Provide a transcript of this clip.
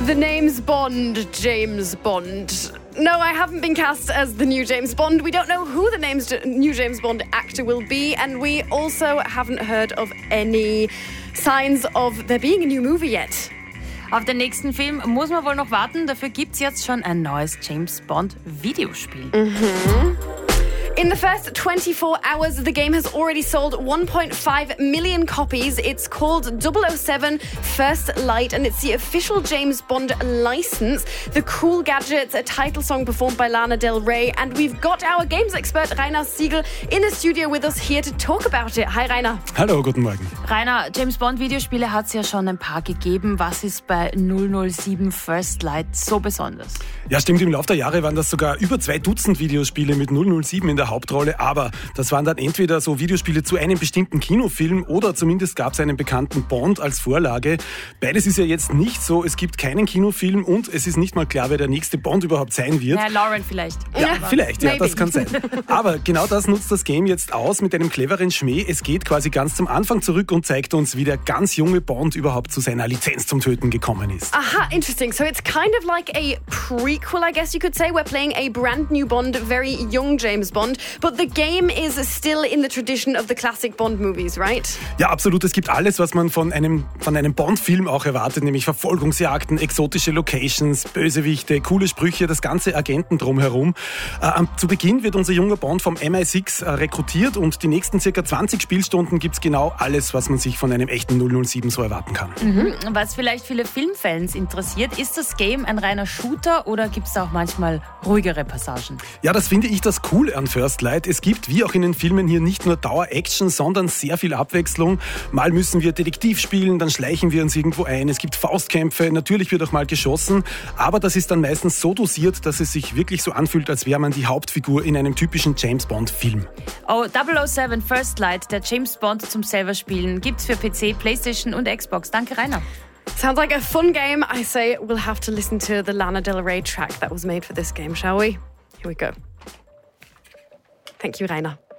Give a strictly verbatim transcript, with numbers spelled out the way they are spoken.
The name's Bond, James Bond. No, I haven't been cast as the new James Bond. We don't know who the name's new James Bond actor will be, and we also haven't heard of any signs of there being a new movie yet. Auf den nächsten Film muss man wohl noch warten. Dafür gibt es jetzt schon ein neues James Bond Videospiel. Mhm. In the first twenty-four hours, the game has already sold one point five million copies. It's called double oh seven First Light, and it's the official James Bond license. The Cool Gadgets, a title song performed by Lana Del Rey. And we've got our games expert, Rainer Siegel, in the studio with us here to talk about it. Hi, Rainer. Hallo, guten Morgen. Rainer, James Bond Videospiele hat es ja schon ein paar gegeben. Was ist bei null null sieben First Light so besonders? Ja, stimmt. Im Laufe der Jahre waren das sogar über zwei Dutzend Videospiele mit null null sieben in der Hauptrolle, aber das waren dann entweder so Videospiele zu einem bestimmten Kinofilm oder zumindest gab es einen bekannten Bond als Vorlage. Beides ist ja jetzt nicht so, es gibt keinen Kinofilm und es ist nicht mal klar, wer der nächste Bond überhaupt sein wird. Ja, Lauren vielleicht. Ja, ja vielleicht, ja, maybe. Das kann sein. Aber genau das nutzt das Game jetzt aus mit einem cleveren Schmäh. Es geht quasi ganz zum Anfang zurück und zeigt uns, wie der ganz junge Bond überhaupt zu seiner Lizenz zum Töten gekommen ist. Aha, interesting. So it's kind of like a prequel, I guess you could say. We're playing a brand new Bond, very young James Bond. But the game is still in the tradition of the classic Bond movies, right? Ja, absolut. Es gibt alles, was man von einem, von einem Bond-Film auch erwartet, nämlich Verfolgungsjagden, exotische Locations, Bösewichte, coole Sprüche, das ganze Agenten drumherum. Äh, zu Beginn wird unser junger Bond vom M I sechs äh, rekrutiert und die nächsten circa zwanzig Spielstunden gibt es genau alles, was man sich von einem echten null null sieben so erwarten kann. Mhm. Was vielleicht viele Filmfans interessiert, ist das Game ein reiner Shooter oder gibt es auch manchmal ruhigere Passagen? Ja, das finde ich das Coole an First Light. Es gibt, wie auch in den Filmen, hier nicht nur Dauer-Action, sondern sehr viel Abwechslung. Mal müssen wir Detektiv spielen, dann schleichen wir uns irgendwo ein. Es gibt Faustkämpfe, natürlich wird auch mal geschossen. Aber das ist dann meistens so dosiert, dass es sich wirklich so anfühlt, als wäre man die Hauptfigur in einem typischen James-Bond-Film. Oh, double oh seven First Light, der James Bond zum selber spielen, gibt's für P C, PlayStation und Xbox. Danke, Rainer. Sounds like a fun game. I say we'll have to listen to the Lana Del Rey track that was made for this game, shall we? Here we go. Thank you, Rainer.